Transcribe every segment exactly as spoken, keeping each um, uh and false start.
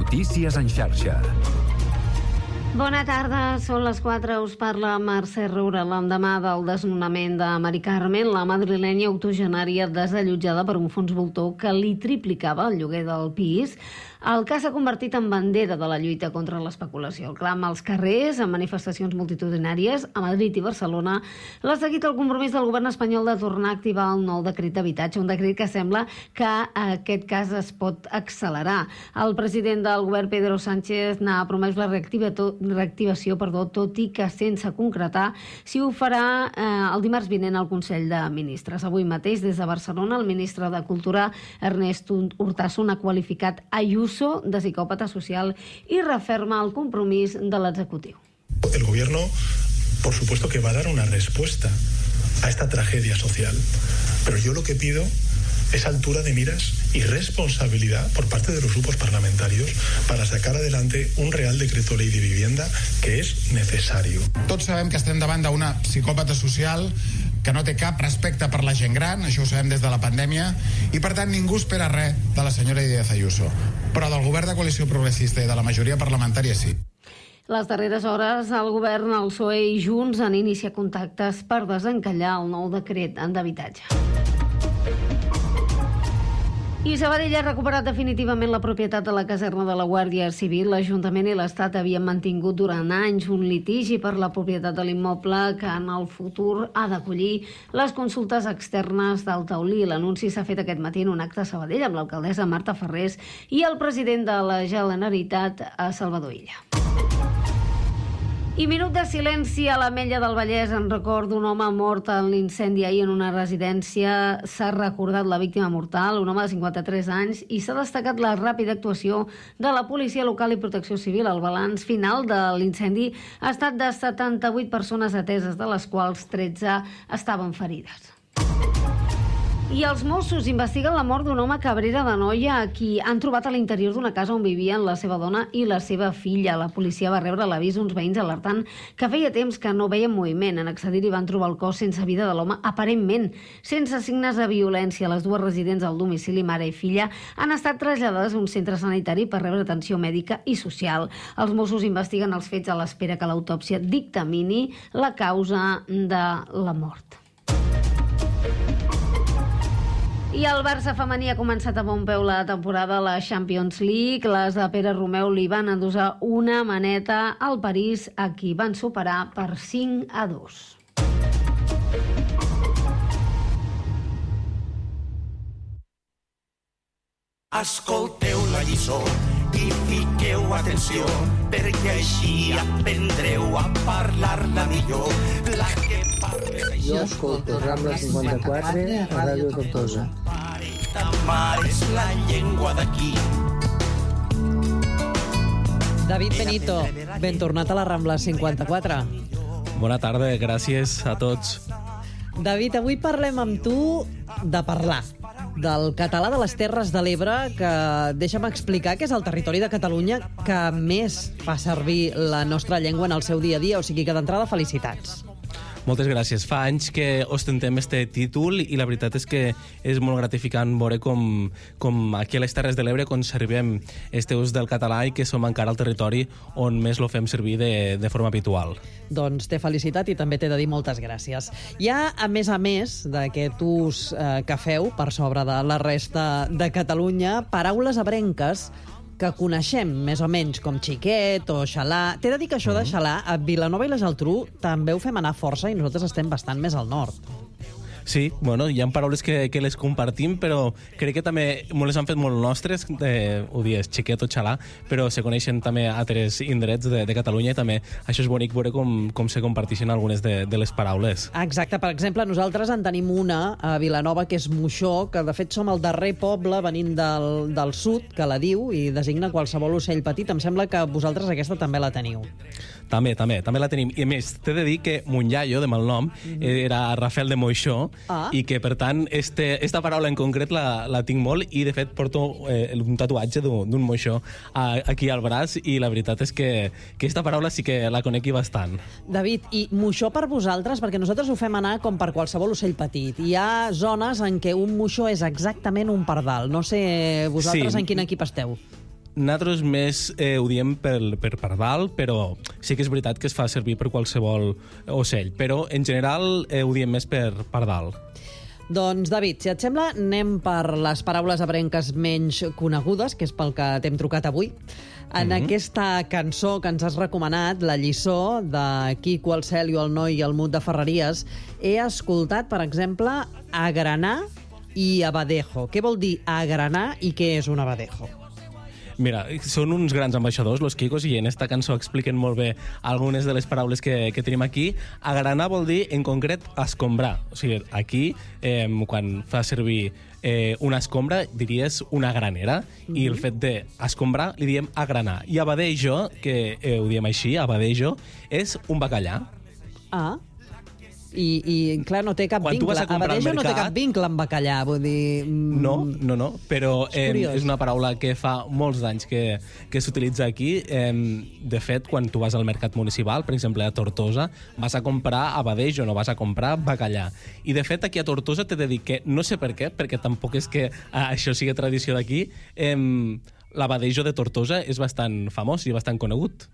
Notícies en xarxa. Bona tarda, són les quatre, us parla Mercè Roura. L'endemà del desnonament de Mari Carmen, la madrilenya octogenària desallotjada per un fons voltor que li triplicava el lloguer del pis, el que s'ha convertit en bandera de la lluita contra l'especulació. El clam als carrers, en manifestacions multitudinàries a Madrid i Barcelona, l'ha seguit el compromís del govern espanyol de tornar a activar el nou decret d'habitatge, un decret que sembla que aquest cas es pot accelerar. El president del govern, Pedro Sánchez, n'ha promès la reactivació, perdó, tot i que sense concretar si ho farà eh, el dimarts vinent al Consell de Ministres. Avui mateix, des de Barcelona, el ministre de Cultura, Ernest Urtasun, ha qualificat Ayuso de psicòpata social y referma el compromís de l'executiu. El gobierno, por supuesto, que va a dar una respuesta a esta tragedia social, pero yo lo que pido es altura de miras y responsabilidad por parte de los grupos parlamentarios para sacar adelante un Real Decreto Ley de Vivienda que és necessario. Tots sabem que estem davant d'una psicòpata social que no té cap respecte per la gent gran, això ho sabem des de la pandèmia, i per tant ningú espera res de la senyora Díaz Ayuso. Però del govern de coalició progressista i de la majoria parlamentària sí. Les darreres hores, el govern, el P S O E i Junts han iniciat contactes per desencallar el nou decret d'habitatge. I Sabadell ha recuperat definitivament la propietat de la caserna de la Guàrdia Civil. L'Ajuntament i l'Estat havien mantingut durant anys un litigi per la propietat de l'immoble que en el futur ha d'acollir les consultes externes del taulí. L'anunci s'ha fet aquest matí en un acte a Sabadell amb l'alcaldessa Marta Ferrés i el president de la Generalitat, a Salvador Illa. I minut de silenci a l'Ametlla del Vallès en record d'un home mort en l'incendi ahir en una residència. S'ha recordat la víctima mortal, un home de cinquanta-tres anys, i s'ha destacat la ràpida actuació de la policia local i protecció civil. El balanç final de l'incendi ha estat de setanta-vuit persones ateses, de les quals tretze estaven ferides. I els Mossos investiguen la mort d'un home a Cabrera d'Anoia, a qui han trobat a l'interior d'una casa on vivien la seva dona i la seva filla. La policia va rebre l'avís d'uns veïns alertant que feia temps que no veien moviment. En accedir-hi van trobar el cos sense vida de l'home, aparentment sense signes de violència. Les dues residents al domicili, mare i filla, han estat traslladades a un centre sanitari per rebre atenció mèdica i social. Els Mossos investiguen els fets a l'espera que l'autòpsia dictamini la causa de la mort. I el Barça femení ha començat a bon peu la temporada a la Champions League. Les de Pere Romeu li van endosar una maneta al París, a qui van superar per cinc a dos. Escolteu la lliçó i fiqueu atenció, perquè així aprendreu a parlar-la millor. La que parles així... Jo escolto Rambla cinquanta-quatre a Ràdio Tortosa. Ta mare és la llengua d'aquí. David Benito, ben tornat a la Rambla cinquanta-quatre. Bona tarda, gràcies a tots. David, avui parlem amb tu de parlar, del català de les Terres de l'Ebre, que deixa'm explicar que és el territori de Catalunya que més fa servir la nostra llengua en el seu dia a dia, o sigui que d'entrada felicitats. Moltes gràcies. Fa anys que ostentem este títol i la veritat és que és molt gratificant veure com, com aquí a les Terres de l'Ebre conservem este ús del català i que som encara al territori on més lo fem servir de, de forma habitual. Doncs t'he felicitat i també t'he de dir moltes gràcies. Hi ha, a més a més d'aquest ús eh, que feu per sobre de la resta de Catalunya, paraules ebrenques que coneixem més o menys com xiquet o xalà. T'he de dir que això de xalà a Vilanova i la Geltrú també ho fem anar força i nosaltres estem bastant més al nord. Sí, bueno, hi ha paraules que, que les compartim, però crec que també les han fet molt nostres, eh, ho dius, xiquet o xalà, però se coneixen també altres indrets de, de Catalunya i també això és bonic veure com, com se comparteixen algunes de, de les paraules. Exacte, per exemple, nosaltres en tenim una a Vilanova que és moixó, que de fet som el darrer poble venint del, del sud que la diu i designa qualsevol ocell petit. Em sembla que vosaltres aquesta també la teniu. També, també, també la tenim. I a més, t'he de dir que mon iaio, de malnom, mm-hmm. era Rafael de Moixó, ah. i que, per tant, este, esta paraula en concret la, la tinc molt i, de fet, porto eh, un tatuatge d'un moixó a, aquí al braç i la veritat és que, que esta paraula sí que la conec bastant. David, i moixó per vosaltres, perquè nosaltres ho fem anar com per qualsevol ocell petit. Hi ha zones en què un moixó és exactament un pardal. No sé vosaltres sí. en quin equip esteu. Nosaltres més eh, ho diem per, per pardal, però sí que és veritat que es fa servir per qualsevol ocell, però en general eh, ho diem més per pardal. Doncs, David, si et sembla, anem per les paraules ebrenques menys conegudes, que és pel que t'hem trucat avui. En mm-hmm. aquesta cançó que ens has recomanat, La lliçó, de Quico, el Celio, el Noi i el Mut de Ferreries, he escoltat, per exemple, agranar i abadejo. Què vol dir agranar i què és un abadejo? Mira, són uns grans ambaixadors, los Quicos, i en esta cançó expliquen molt bé algunes de les paraules que, que tenim aquí. Agranar vol dir, en concret, escombrar. O sigui, aquí, eh, quan fa servir eh, una escombra, diries una granera, mm-hmm. i el fet d'escombrar li diem agranar. I abadejo, que eh, ho diem així, abadejo, és un bacallà. Ah, I, i clar, no té cap Quan vincle. Abadejo no té cap vincle amb bacallà, vull dir... Mm... No, no, no, però és, eh, és una paraula que fa molts anys que, que s'utilitza aquí. Eh, de fet, quan tu vas al mercat municipal, per exemple, a Tortosa, vas a comprar abadejo, no vas a comprar bacallà. I, de fet, aquí a Tortosa t'he de dir que, no sé per què, perquè tampoc és que ah, això sigui tradició d'aquí, eh, l'abadejo de Tortosa és bastant famós i bastant conegut.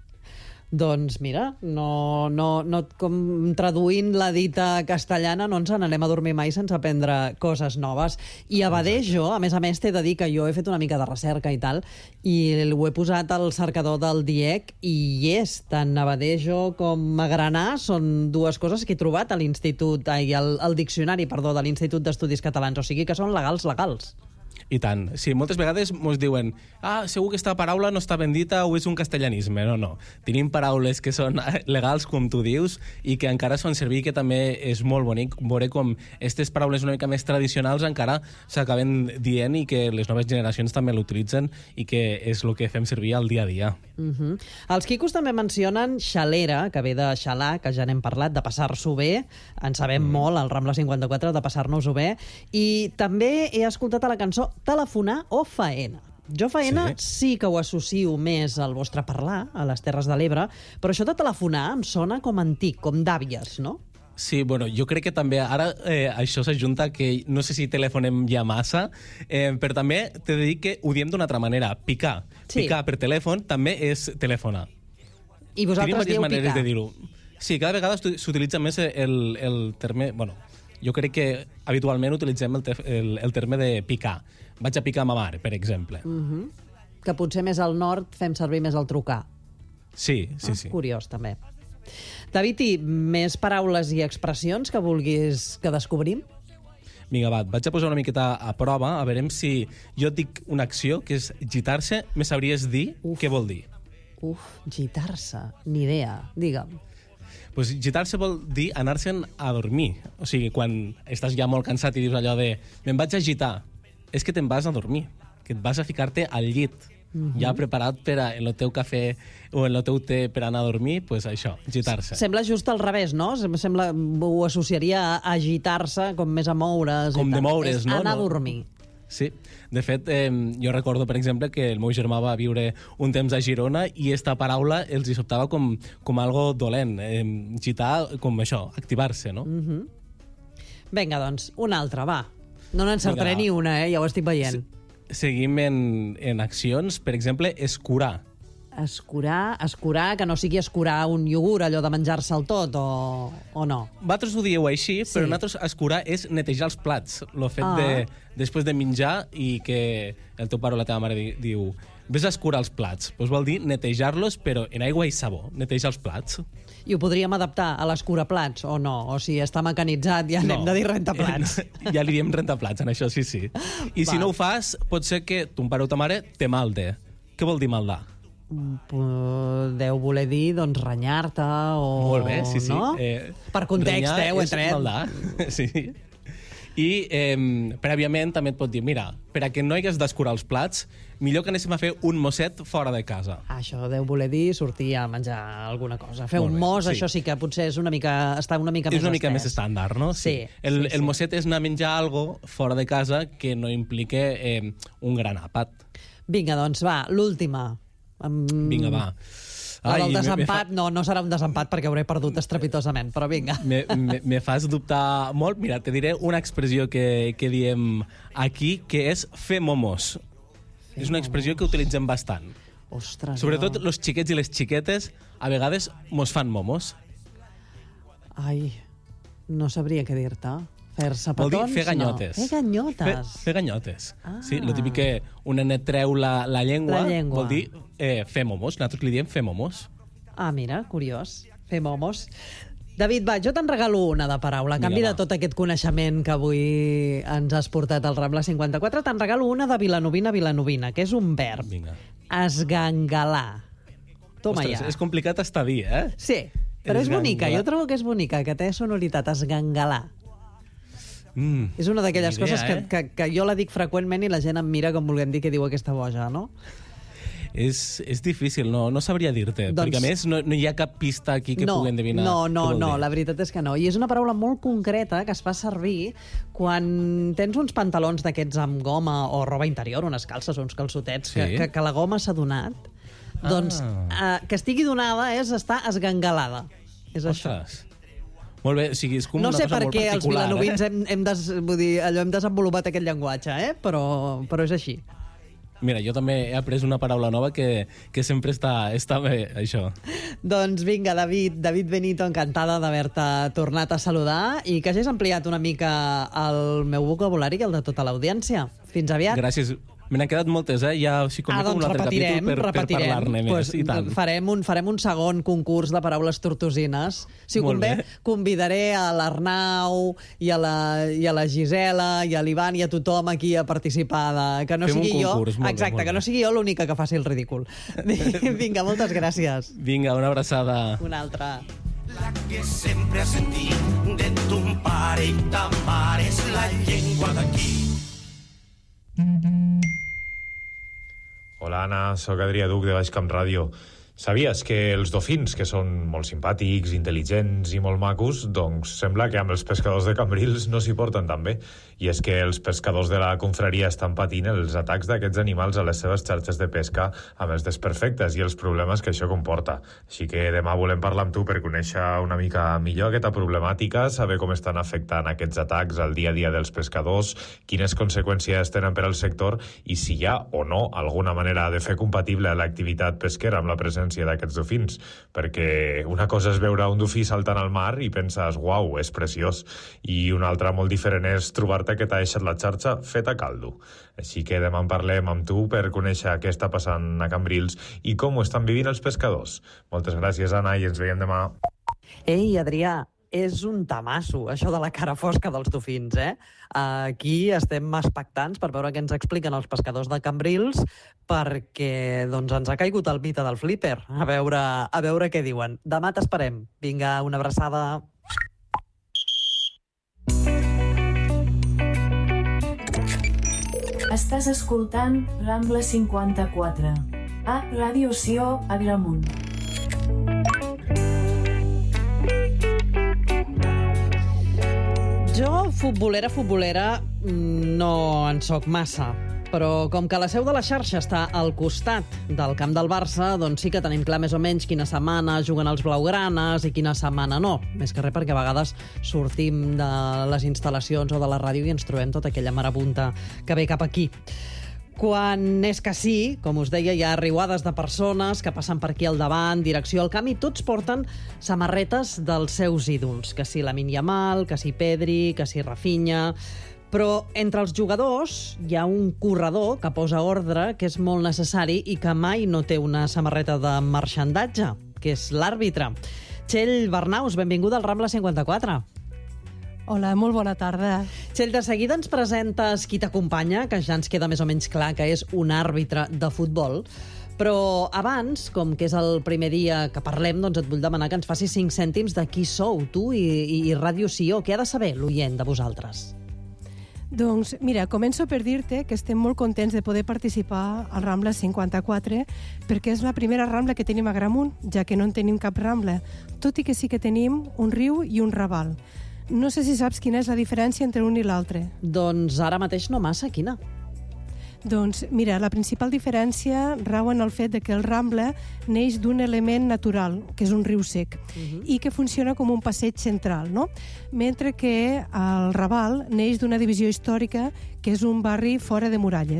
Doncs mira, no, no, no, com traduint la dita castellana no ens n'anem a dormir mai sense aprendre coses noves. I abadejo, a més a més, t'he de dir que jo he fet una mica de recerca i tal, i ho he posat al cercador del D I E C i hi és, tant abadejo com agranar són dues coses que he trobat a l'institut, ai, al, al diccionari, perdó, de l'Institut d'Estudis Catalans, o sigui que són legals, legals. I tant. Sí, moltes vegades ens diuen ah, segur que aquesta paraula no està ben dita o és un castellanisme. No, no. Tenim paraules que són legals, com tu dius, i que encara es fan servir, que també és molt bonic veure com aquestes paraules una mica més tradicionals encara s'acaben dient i que les noves generacions també l'utilitzen i que és el que fem servir al dia a dia. Uh-huh. Els Quicos també mencionen xalera, que ve de xalar, que ja n'hem parlat, de passar-s'ho bé. En sabem mm. molt, al Rambla cinquanta-quatre, de passar-nos-ho bé. I també he escoltat a la cançó telefonar o faena. Jo faena sí. sí que ho associo més al vostre parlar, a les Terres de l'Ebre, però això de telefonar em sona com antic, com d'àvies, no? Sí, bueno, jo crec que també ara eh, això s'ajunta que no sé si telefonem ja massa, eh, però també t'he de dir que ho diem d'una altra manera, picar. Sí. Picar per telèfon també és telefonar. I vosaltres dieu maneres picar? De dir-ho. Sí, cada vegada s'utilitza més el, el terme... Bueno, jo crec que habitualment utilitzem el, te, el, el terme de picar. Vaig a picar a ma mare, per exemple. Uh-huh. Que potser més al nord fem servir més el trucar. Sí, sí, ah, sí. Curiós, també. David, i més paraules i expressions que vulguis que descobrim? Vinga, va, vaig a posar una miqueta a prova, a veure si jo et dic una acció que és gitar-se, me sabries dir Uf. Què vol dir? Uf, gitar-se, ni idea, digue'm. Pues gitar-se vol dir anar-se'n a dormir. O sigui, quan estàs ja molt cansat i dius allò de me'n vaig a gitar, és que te'n vas a dormir, que et vas a ficar-te al llit, mm-hmm. ja preparat per a, en el teu cafè o en el teu té per anar a dormir, pues això, gitar-se. Sembla just al revés, no? Sembla, ho associaria a agitar-se com més a moure's. Com de moure's, és no? anar no? a dormir. Sí, de fet, eh, jo recordo, per exemple, que el meu germà va viure un temps a Girona i esta paraula els hi sobtava com, com algo dolent, eh, gitar, com això, activar-se, no? Mm-hmm. Vinga, doncs, una altra, va. No n'encertaré ni una, eh? Ja ho estic veient. Se seguim en, en accions, per exemple, escurar. Escurar, escurar, que no sigui escurar un iogurt, allò de menjar-se'l tot, o, o no? Vosaltres ho dieu així, sí. Però nosaltres escurar és netejar els plats. El fet ah. de, després de menjar i que el teu pare o la teva mare di, diu vés a escurar els plats. Doncs vol dir netejar-los, però en aigua i sabó, netejar els plats. I ho podríem adaptar a l'escuraplats, o no? O si està mecanitzat, ja anem no. de dir rentaplats. Ja li diem rentaplats, en això sí, sí. I Va. Si no ho fas, pot ser que ton pare o ta mare te malde. Què vol dir maldar? Deu voler dir, doncs, renyar-te o... Molt bé, sí, sí. No? Eh, per context, eh, ho he tret. Maldar, sí. I eh, prèviament també et pot dir, mira, per a que no hagués d'escurar els plats, millor que anéssim a fer un mosset fora de casa. Això deu voler dir sortir a menjar alguna cosa. Fer Molt un mos, bé, sí. Això sí que potser és una mica, està una mica és més una mica estès. Més estàndard, no? Sí. sí. El, sí, el sí. mosset és anar a menjar algo fora de casa que no implique eh, un gran àpat. Vinga, doncs, va, l'última. Um... Vinga, va. Ai, el desempat, fa... no, no serà un desempat perquè hauré perdut estrepitosament, però vinga. Me, me, me fas dubtar molt. Mira, te diré una expressió que, que diem aquí, que és fer momos. és una expressió que utilitzem bastant. Ostres, Sobretot no. els xiquets i les xiquetes a vegades mos fan momos. Ai, no sabria què dir-te. Fer-se petons? Vol dir fer ganyotes. No. Fer ganyotes. Fer, fer ganyotes. Ah. Sí, el típic que un nenet treu la, la, llengua, La llengua. vol dir eh, fer momos. Nosaltres li diem fer momos. Ah, mira, curiós. Fer momos. David, va, jo te'n regalo una de paraula. A canvi Vinga, de tot aquest coneixement que avui ens has portat al Rambla cinquanta-quatre, te'n regalo una de vilanovina a vilanovina, que és un verb. Vinga. Esgangalar. Toma Ostres, ja. és complicat estar a dir, eh? Sí, però és bonica. Esgangalar. Jo trobo que és bonica, que té sonoritat, esgangalar. Mm, És una d'aquelles idea, coses que, eh? que, que jo la dic freqüentment i la gent em mira com volguem dir que diu aquesta boja, no? És, és difícil, no, no sabria dir-te, Doncs- perquè a més no, no hi ha cap pista aquí que no, pugui endevinar. No, no, què vol no, dir. la veritat és que no. I és una paraula molt concreta que es fa servir quan tens uns pantalons d'aquests amb goma o roba interior, unes calces o uns calçotets, Sí. que, que, que la goma s'ha donat. Ah. Doncs eh, que estigui donada és estar esgangalada. És això. Ostres. Molt bé, o sigui, és com No una sé cosa per molt què els particular, vilanovins eh? hem, hem, des, vull dir, allò, hem desenvolupat aquest llenguatge, eh? però, però és així. Mira, jo també he après una paraula nova que, que sempre està, està bé, això. Doncs vinga, David, David Benito, encantada d'haver-te tornat a saludar i que hagis ampliat una mica el meu vocabulari i el de tota l'audiència. Fins aviat. Gràcies. Me n'han quedat moltes, eh? Ja o sigui, Ah, convé com doncs un altre repetirem, capítol per, per repetirem. parlar-ne més. Pues, I tant. farem, un, farem un segon concurs de paraules tortosines. Si ho Molt convé, bé. convidaré a l'Arnau i, a la, i a la Gisela i a l'Ivan i a tothom aquí a participar. De, que no Fem un sigui concurs, jo, molt bé, exacte, molt que no bé. sigui jo l'única que faci el ridícul. Vinga, moltes gràcies. Vinga, una abraçada. Una altra. La que sempre has sentit de ton pare i ta mare és la llengua d'aquí. Hola, Anna, sóc Adrià Duc de Baixcamp Ràdio. Sabies que els dofins, que són molt simpàtics, intel·ligents i molt macos, doncs sembla que amb els pescadors de Cambrils no s'hi porten tan bé. I és que els pescadors de la confraria estan patint els atacs d'aquests animals a les seves xarxes de pesca amb els desperfectes i els problemes que això comporta. Així que demà volem parlar amb tu per conèixer una mica millor aquesta problemàtica, saber com estan afectant aquests atacs al dia a dia dels pescadors, quines conseqüències tenen per al sector i si hi ha o no alguna manera de fer compatible l'activitat pesquera amb la presència d'aquests dofins, perquè una cosa és veure un dofí saltant al mar i penses, uau, és preciós, i una altra molt diferent és trobar-te que t'ha deixat la xarxa feta a caldo. Així que demà en parlem amb tu per conèixer què està passant a Cambrils i com ho estan vivint els pescadors. Moltes gràcies, Anna, i ens veiem demà. Ei, Adrià, és un tamasso, això de la cara fosca dels dofins, eh? Aquí estem expectants per veure què ens expliquen els pescadors de Cambrils perquè doncs, ens ha caigut el mite del flipper. A veure, a veure què diuen. Demà t'esperem. Vinga, una abraçada. Estàs escoltant Rambla cinquanta-quatre. A Ràdio Sió, Agramunt. Jo, futbolera, futbolera, no en soc massa. Però com que la seu de la xarxa està al costat del camp del Barça, doncs sí que tenim clar més o menys quina setmana juguen els blaugranes i quina setmana no. Més que res perquè a vegades sortim de les instal·lacions o de la ràdio i ens trobem tota aquella marabunta que ve cap aquí. Quan és que sí, com us deia, hi ha riuades de persones que passen per aquí al davant, direcció al camp, i tots porten samarretes dels seus ídols. Que si Lamine Yamal, que si Pedri, que si Rafinha... Però entre els jugadors hi ha un corredor que posa ordre, que és molt necessari i que mai no té una samarreta de marxandatge, que és l'àrbitre. Txell Bernaus, benvinguda al Rambla cinquanta-quatre. Hola, molt bona tarda. Txell, de seguida ens presentes qui t'acompanya, que ja ens queda més o menys clar que és un àrbitre de futbol. Però abans, com que és el primer dia que parlem, doncs et vull demanar que ens facis cinc cèntims de qui sou, tu i, i, i Ràdio Sió. Què ha de saber l'oient de vosaltres? Doncs mira, començo per dir-te que estem molt contents de poder participar al Rambla cinquanta-quatre perquè és la primera Rambla que tenim a Agramunt, ja que no en tenim cap Rambla, tot i que sí que tenim un riu i un raval. No sé si saps quina és la diferència entre un i l'altre. Doncs ara mateix no massa, quina? Doncs mira, la principal diferència rau en el fet de que el Rambla neix d'un element natural, que és un riu sec, uh-huh. i que funciona com un passeig central, no? Mentre que el Raval neix d'una divisió històrica que és un barri fora de muralles.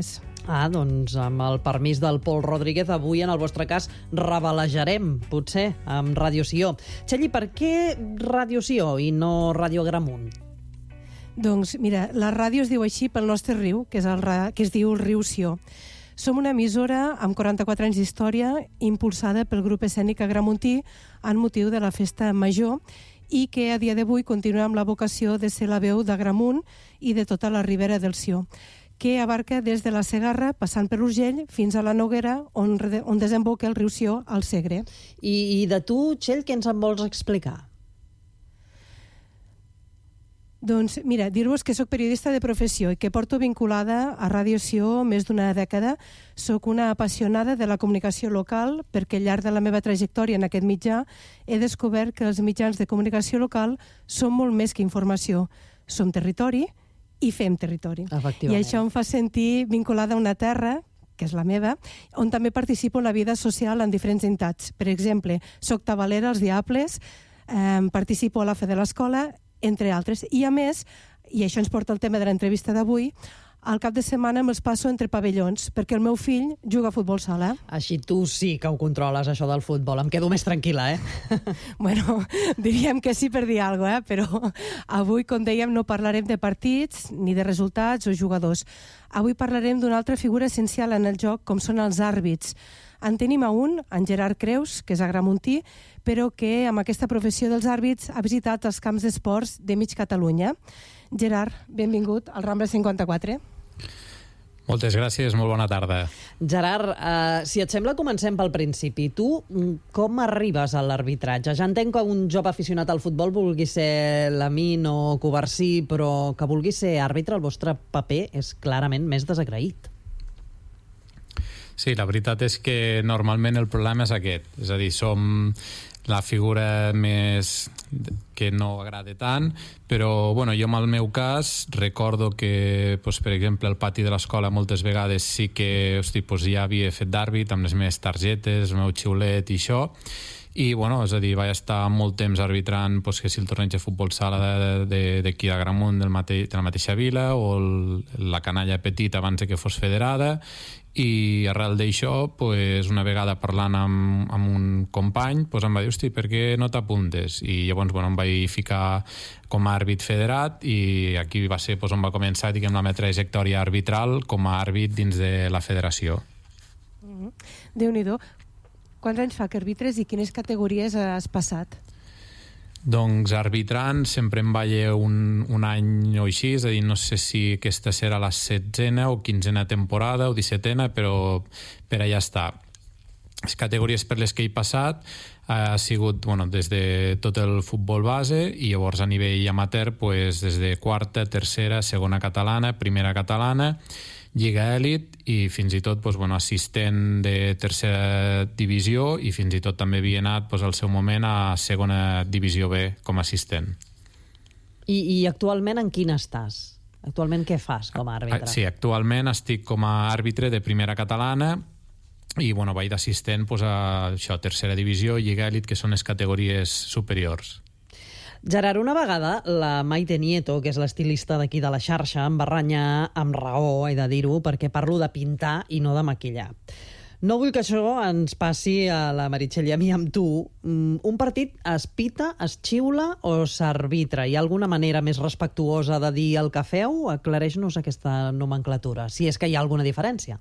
Ah, doncs amb el permís del Pol Rodríguez, avui en el vostre cas revelejarem, potser, amb Ràdio Sió. Txell, per què Ràdio Sió i no Ràdio Agramunt? Doncs mira, la ràdio es diu així pel nostre riu, que, és el, que es diu el riu Sió. Som una emissora amb quaranta-quatre anys d'història, impulsada pel grup escènic agramuntí en motiu de la festa major, i que a dia d'avui continua amb la vocació de ser la veu d'Agramunt i de tota la ribera del Sió, que abarca des de la Segarra, passant per l'Urgell, fins a la Noguera, on, on desemboca el riu Sió al Segre. I, i de tu, Txell, què ens en vols explicar? Doncs mira, dir-vos que sóc periodista de professió i que porto vinculada a Ràdio Sió més d'una dècada. Soc una apassionada de la comunicació local perquè al llarg de la meva trajectòria en aquest mitjà he descobert que els mitjans de comunicació local són molt més que informació. Som territori i fem territori. I això em fa sentir vinculada a una terra, que és la meva, on també participo en la vida social en diferents entitats. Per exemple, soc tabalera als Diables, eh, participo a l'A F E de l'Escola, entre altres. I a més, i això ens porta al tema de l'entrevista d'avui, al cap de setmana me'ls passo entre pavellons, perquè el meu fill juga a futbol sala. Així tu sí que ho controles, això del futbol. Em quedo més tranquil·la, eh? Bueno, diríem que sí per dir alguna cosa, eh? Però avui, com dèiem, no parlarem de partits, ni de resultats o jugadors. Avui parlarem d'una altra figura essencial en el joc, com són els àrbits. En tenim a un, en Gerard Creus, que és agramuntí, però que amb aquesta professió dels àrbits ha visitat els camps d'esports de mig Catalunya. Gerard, benvingut al Rambla cinquanta-quatre. Moltes gràcies, molt bona tarda. Gerard, eh, si et sembla, comencem pel principi. Tu, com arribes a l'arbitratge? Ja entenc que un jove aficionat al futbol vulgui ser Lamine o Covarsí, però que vulgui ser àrbitre, el vostre paper és clarament més desagraït. Sí, la veritat és que normalment el problema és aquest. És a dir, som la figura més que no agrada tant, però bueno, jo en el meu cas recordo que, doncs, per exemple, al pati de l'escola moltes vegades sí que hosti, doncs, ja havia fet d'àrbit amb les meves targetes, el meu xiulet i això, i bueno, és a dir, vaig estar molt temps arbitrant doncs, que si el torneig de futbol sala d'aquí d'Agramunt de la mateixa vila o el, la canalla petita abans de que fos federada, i arrel d'això, pues, una vegada parlant amb, amb un company, pues, em va dir, hosti, per què no t'apuntes? I llavors bueno, em vaig ficar com a àrbit federat i aquí va ser pues, on va començar diguem, la meva trajectòria arbitral com a àrbit dins de la federació. Mm-hmm. Déu-n'hi-do. Quants anys fa que arbitres i quines categories has passat? Doncs arbitrant sempre em vaig un, un any o així, és a dir, no sé si aquesta serà la setzena o quinzena temporada o dissetena, però per allà està. Les categories per les que he passat ha sigut bueno, des de tot el futbol base i llavors a nivell amateur pues, des de quarta, tercera, segona catalana, primera catalana, Lliga Elit i fins i tot pues, bueno, assistent de tercera divisió i fins i tot també havia anat pues, al seu moment a segona divisió B com a assistent. I, i actualment en quina estàs? Actualment què fas com a àrbitre? Sí, actualment estic com a àrbitre de primera catalana i bueno, vaig d'assistent pues, a això, tercera divisió, Lliga Elit, que són les categories superiors. Gerard, una vegada la Maite Nieto, que és l'estilista d'aquí de la xarxa, em va renyar amb raó, he de dir-ho, perquè parlo de pintar i no de maquillar. No vull que això ens passi a la Meritxell i a mi amb tu. Un partit es pita, es xiula o s'arbitra? Hi ha alguna manera més respectuosa de dir el que feu? Aclareix-nos aquesta nomenclatura, si és que hi ha alguna diferència.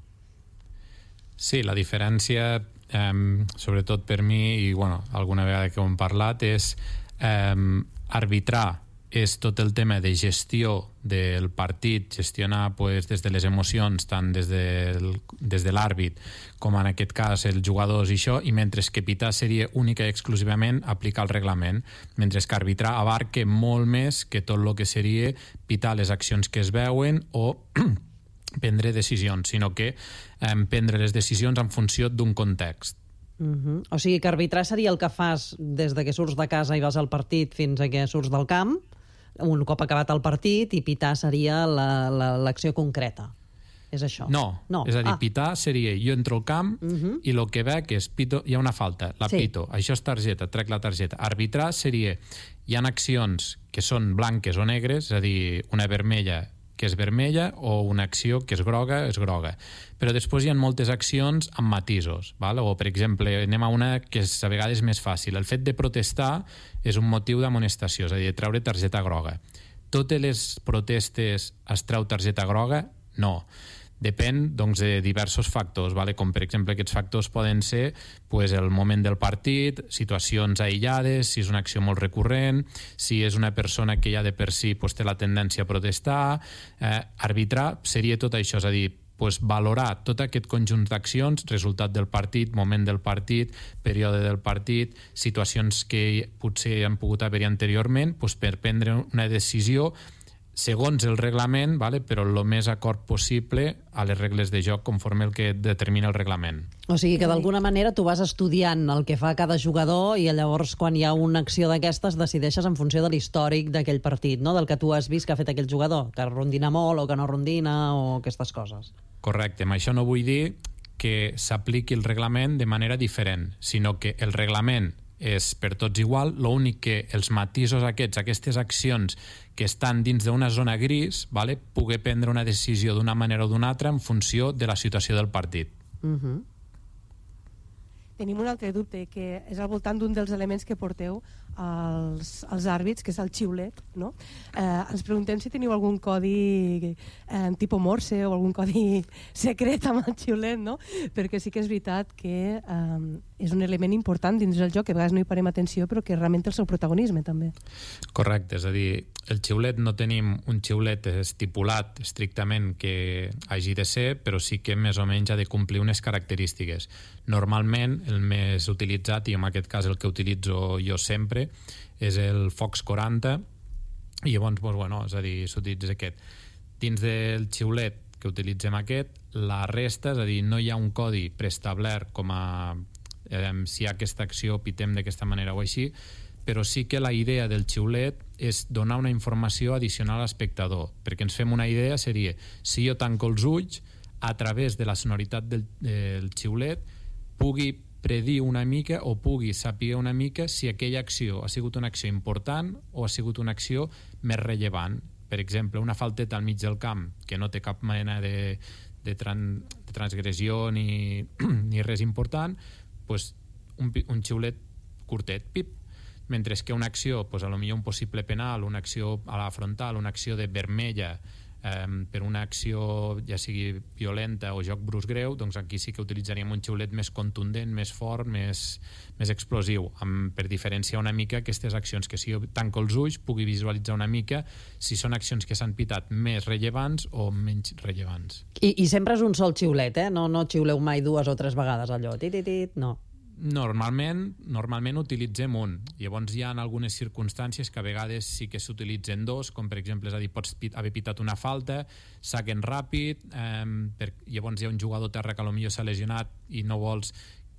Sí, la diferència, eh, sobretot per mi, i bueno, alguna vegada que ho hem parlat, és eh, arbitrar és tot el tema de gestió del partit, gestionar pues, des de les emocions, tant des, del, des de l'àrbit com en aquest cas els jugadors i això, i mentre que pitar seria única i exclusivament aplicar el reglament, mentre que arbitrar abarca molt més que tot el que seria pitar les accions que es veuen o prendre decisions, sinó que eh, prendre les decisions en funció d'un context. Uh-huh. O sigui que arbitrar seria el que fas des de que surts de casa i vas al partit fins a que surts del camp, un cop acabat el partit, i pitar seria la, la, l'acció concreta. És això? No, no. És a dir, ah. pitar seria jo entro al camp uh-huh. i el que veig és pito, hi ha una falta, la sí. pito, això és targeta, trec la targeta. Arbitrar seria, hi ha accions que són blanques o negres, és a dir, una vermella que és vermella, o una acció que és groga, és groga. Però després hi ha moltes accions amb matisos, val? O, per exemple, anem a una que és a vegades més fàcil. El fet de protestar és un motiu d'amonestació, és a dir, de treure targeta groga. Totes les protestes es treu targeta groga? No. Depèn, doncs, de diversos factors, vale? Com per exemple aquests factors poden ser pues, el moment del partit, situacions aïllades, si és una acció molt recurrent, si és una persona que ja de per si pues, té la tendència a protestar, eh, arbitrar seria tot això, és a dir, pues, valorar tot aquest conjunt d'accions, resultat del partit, moment del partit, període del partit, situacions que potser han pogut haver-hi anteriorment, pues, per prendre una decisió segons el reglament, vale? Però el més acord possible a les regles de joc conforme el que determina el reglament. O sigui que d'alguna manera tu vas estudiant el que fa cada jugador i llavors quan hi ha una acció d'aquestes decideixes en funció de l'històric d'aquell partit, no? Del que tu has vist que ha fet aquell jugador, que rondina molt o que no rondina o aquestes coses. Correcte, amb això no vull dir que s'apliqui el reglament de manera diferent, sinó que el reglament és per tots igual, l'únic que els matisos aquests, aquestes accions que estan dins d'una zona gris, vale, poder prendre una decisió d'una manera o d'una altra en funció de la situació del partit. Uh-huh. Tenim un altre dubte, que és al voltant d'un dels elements que porteu als, als àrbits, que és el xiulet, no? Eh, ens preguntem si teniu algun codi eh, tipus Morse o algun codi secret amb el xiulet, no? Perquè sí que és veritat que eh, és un element important dins del joc, que a vegades no hi parem atenció, però que realment té el seu protagonisme, també. Correcte, és a dir, el xiulet no tenim un xiulet estipulat estrictament que hagi de ser, però sí que més o menys ha de complir unes característiques. Normalment, el més utilitzat, i en aquest cas el que utilitzo jo sempre, és el Fox quaranta, i llavors, doncs, bueno, és a dir, s'utilitza aquest. Dins del xiulet que utilitzem aquest, la resta, és a dir, no hi ha un codi preestablert com a eh, si hi ha aquesta acció, pitem d'aquesta manera o així, però sí que la idea del xiulet és donar una informació addicional a l'espectador, perquè ens fem una idea, seria, si jo tanco els ulls, a través de la sonoritat del, del xiulet, pugui predir una mica o pugui saber una mica si aquella acció ha sigut una acció important o ha sigut una acció més rellevant. Per exemple, una falteta al mig del camp que no té cap mena de, de, tran, de transgressió ni, ni res important, pues un, un xiulet curtet, pip. Mentre que una acció, pues, a lo millor un possible penal, una acció a la frontal, una acció de vermella, Um, per una acció ja sigui violenta o joc brusc greu, doncs aquí sí que utilitzaríem un xiulet més contundent, més fort, més, més explosiu, amb, per diferenciar una mica aquestes accions, que si jo tanco els ulls pugui visualitzar una mica si són accions que s'han pitat més rellevants o menys rellevants. I, i sempre és un sol xiulet, eh? No, no xiuleu mai dues o tres vegades allò, tit, tit, tit, no. Normalment, normalment utilitzem un. Llavors hi ha algunes circumstàncies que a vegades sí que s'utilitzen dos, com per exemple, és a dir, pots pit, haver pitat una falta, saquen ràpid, eh, per, llavors hi ha un jugador terra que potser s'ha lesionat i no vols,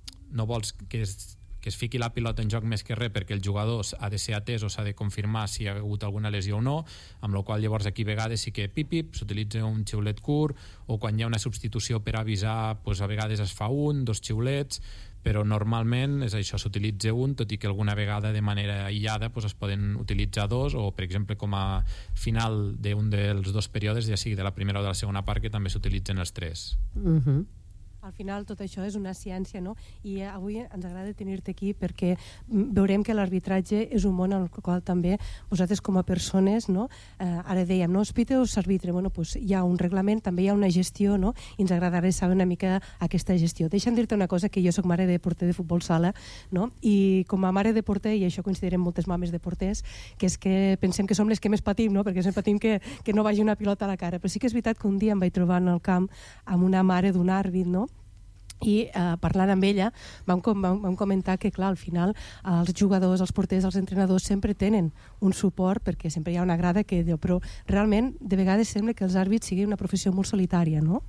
no vols que es, que es fiqui la pilota en joc més que res, perquè el jugador ha de ser atès o s'ha de confirmar si hi ha hagut alguna lesió o no, amb la qual llavors aquí a vegades sí que pip, pip, s'utilitza un xiulet curt, o quan hi ha una substitució per avisar, doncs a vegades es fa un, dos xiulets, però normalment és això, s'utilitza un, tot i que alguna vegada de manera aïllada doncs es poden utilitzar dos, o per exemple com a final d'un dels dos períodes, ja sigui de la primera o de la segona part, que també s'utilitzen els tres. Mhm. Al final tot això és una ciència, no? I avui ens agrada tenir-te aquí perquè veurem que l'arbitratge és un món en el qual també vosaltres com a persones, no? Eh, ara dèiem, no? Es pita o s'arbitra? Bueno, pues hi ha un reglament, també hi ha una gestió, no? I ens agradarà saber una mica aquesta gestió. Deixa'm dir-te una cosa, que jo soc mare de porter de futbol sala, no? I com a mare de porter, i això coincidirem moltes mames de porters, que és que pensem que som les que més patim, no? Perquè sempre patim que, que no vagi una pilota a la cara. Però sí que és veritat que un dia em vaig trobar en el camp amb una mare d'un àrbit, no? I eh, parlant amb ella vam, com, vam, vam comentar que clar, al final els jugadors, els porters, els entrenadors sempre tenen un suport, perquè sempre hi ha una grada que diu, però realment de vegades sembla que els àrbits siguin una professió molt solitària, no?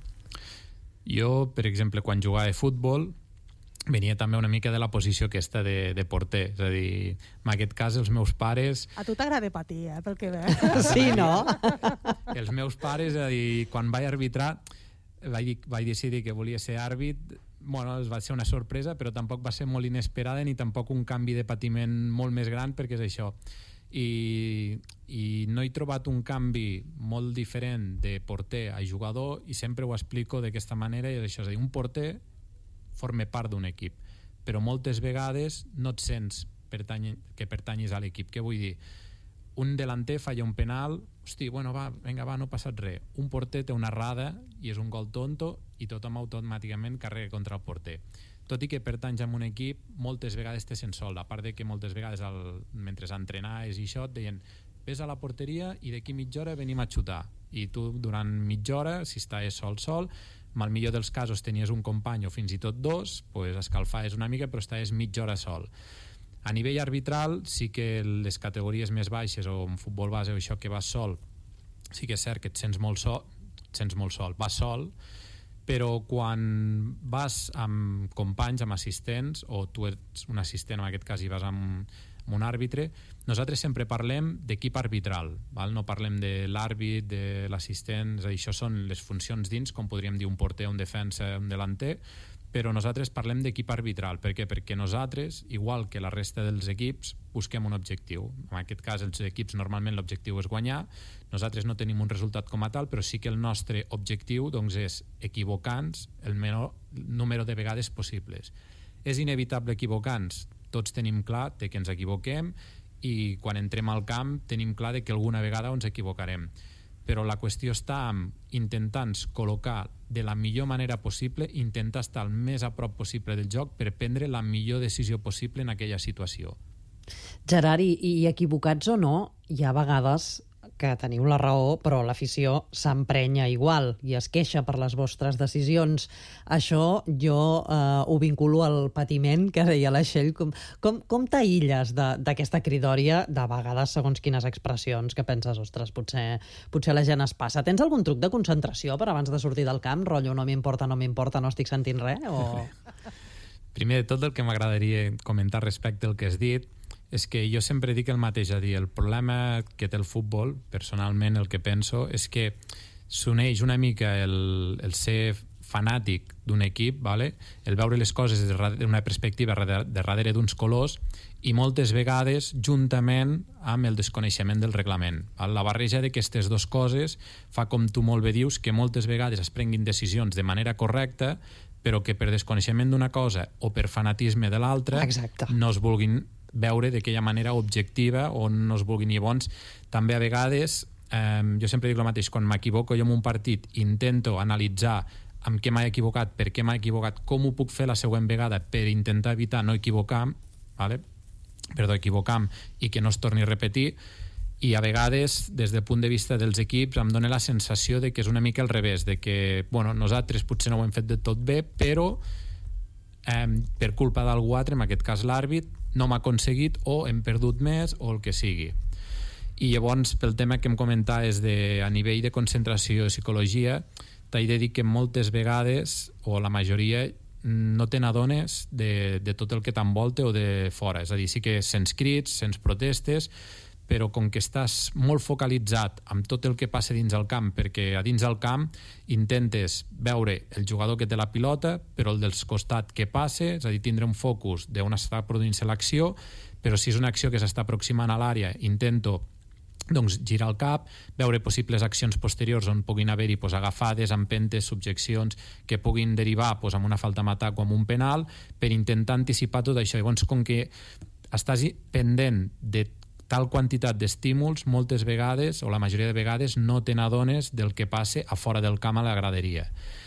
Jo, per exemple, quan jugava a futbol venia també una mica de la posició aquesta de, de porter, és a dir, en aquest cas els meus pares... A tu t'agrada patir, eh, pel que ve. Sí, no? Els meus pares, és a dir, quan vaig arbitrar vaig, vaig decidir que volia ser àrbit, bueno, va ser una sorpresa, però tampoc va ser molt inesperada ni tampoc un canvi de patiment molt més gran, perquè és això, i, i no he trobat un canvi molt diferent de porter a jugador i sempre ho explico d'aquesta manera, i això, és a dir, un porter forma part d'un equip, però moltes vegades no et sents pertany que pertanyis a l'equip. Què vull dir? Un delanter falla un penal, hosti, bueno, va, vinga, va, no ha passat res. Un porter té una errada i és un gol tonto i tothom automàticament carrega contra el porter. Tot i que pertanys a un equip, moltes vegades te sents sol, a part de que moltes vegades el, mentre entrenaves i això et deien ves a la porteria i d'aquí mitja hora venim a xutar, i tu durant mitja hora, si estaves sol sol, en el millor dels casos tenies un company o fins i tot dos, pues escalfaves una mica però estaves mitja hora sol. A nivell arbitral sí que les categories més baixes o en futbol base o això que vas sol, sí que és cert que et sents molt sol, et sents molt sol, vas sol, però quan vas amb companys, amb assistents, o tu ets un assistent, en aquest cas hi vas amb, amb un àrbitre, nosaltres sempre parlem d'equip arbitral, val? No parlem de l'àrbit, de l'assistent, és a dir, això són les funcions dins, com podríem dir un porter, un defensa, un delanter, però nosaltres parlem d'equip arbitral. Per què? Perquè nosaltres, igual que la resta dels equips, busquem un objectiu. En aquest cas, els equips normalment l'objectiu és guanyar. Nosaltres no tenim un resultat com a tal, però sí que el nostre objectiu doncs, és equivocar-nos el menor número de vegades possibles. És inevitable equivocar-nos. Tots tenim clar de que ens equivoquem i quan entrem al camp tenim clar de que alguna vegada ens equivocarem. Però la qüestió està en intentar col·locar de la millor manera possible, intentar estar el més a prop possible del joc per prendre la millor decisió possible en aquella situació. Gerard, i, i equivocats o no, hi ha vegades que teniu la raó, però l'afició s'emprenya igual i es queixa per les vostres decisions. Això jo eh, ho vinculo al patiment que deia la Txell. Com, com, com t'aïlles d'aquesta cridòria, de vegades segons quines expressions, que penses, ostres, potser, potser la gent es passa. Tens algun truc de concentració per abans de sortir del camp? Rotllo, no m'importa, no m'importa, no estic sentint res? O... Primer de tot, el que m'agradaria comentar respecte al que has dit és que jo sempre dic el mateix, a dir, el problema que té el futbol, personalment el que penso, és que s'uneix una mica el, el ser fanàtic d'un equip, vale? El veure les coses des d'una perspectiva de darrere d'uns colors i moltes vegades juntament amb el desconeixement del reglament. La barreja d'aquestes dues coses fa, com tu molt bé dius, que moltes vegades es prenguin decisions de manera correcta, però que per desconeixement d'una cosa o per fanatisme de l'altra no es vulguin veure d'aquella manera objectiva o no es vulguin. Llavors, també a vegades, eh, jo sempre dic el mateix, quan m'equivoco jo en un partit intento analitzar amb què m'he equivocat, per què m'he equivocat, com ho puc fer la següent vegada per intentar evitar no equivocar, vale? Perdó, equivocar i que no es torni a repetir, i a vegades, des del punt de vista dels equips, em dona la sensació de que és una mica al revés, de que, bueno, nosaltres potser no ho hem fet de tot bé, però eh, per culpa d'algú altre, en aquest cas l'àrbit, no m'ha aconseguit o hem perdut més o el que sigui. I llavors, pel tema que em comentaves de, a nivell de concentració i psicologia, t'he de dir que moltes vegades, o la majoria, no te n'adones de, de tot el que t'envolta o de fora. És a dir, sí que sents crits, sents protestes, però com que estàs molt focalitzat amb tot el que passa dins el camp, perquè a dins el camp intentes veure el jugador que té la pilota, però el dels costat que passa, és a dir, tindre un focus d'on està produint-se l'acció, però si és una acció que s'està aproximant a l'àrea, intento doncs, girar el cap, veure possibles accions posteriors on puguin haver-hi pues, agafades, empentes, subjeccions, que puguin derivar pues, amb una falta a matar o amb un penal, per intentar anticipar tot això. Llavors, com que estàs pendent de tal quantitat d'estímuls, moltes vegades, o la majoria de vegades, no te n'adones del que passa a fora del camp a la graderia.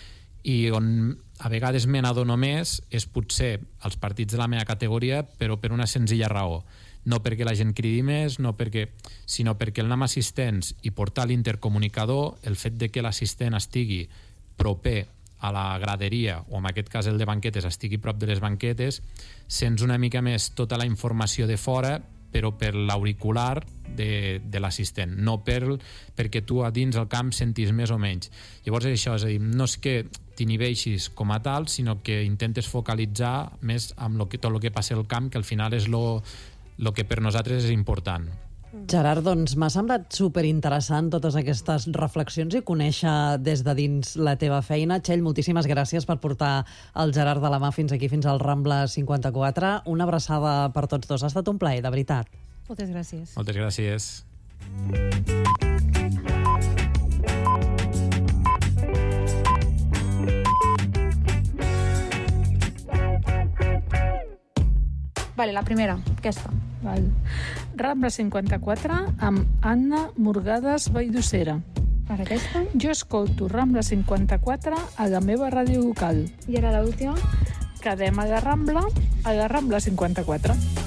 I on a vegades me n'adono més és potser als partits de la meva categoria, però per una senzilla raó. No perquè la gent cridi més, no perquè, sinó perquè el anar amb assistents i portar l'intercomunicador, el fet de que l'assistent estigui proper a la graderia, o en aquest cas el de banquetes estigui prop de les banquetes, sents una mica més tota la informació de fora, però per l'auricular de, de l'assistent, no per, perquè tu a dins el camp sentis més o menys. Llavors és això, és a dir, no és que t'inhibeixis com a tal, sinó que intentes focalitzar més amb lo que, tot el que passa al camp, que al final és lo, lo que per nosaltres és important. Gerard, doncs m'ha semblat superinteressant totes aquestes reflexions i conèixer des de dins la teva feina. Txell, moltíssimes gràcies per portar el Gerard de la mà fins aquí, fins al Rambla cinquanta-quatre. Una abraçada per tots dos. Ha estat un plaer, de veritat. Moltes gràcies. Moltes gràcies. Vale, la primera, aquesta. Val. Rambla cinquanta-quatre amb Anna Morgades Valldossera. Per aquesta? Jo escolto Rambla cinquanta-quatre a la meva ràdio local. I ara l'última? Quedem a la Rambla, a la Rambla cinquanta-quatre.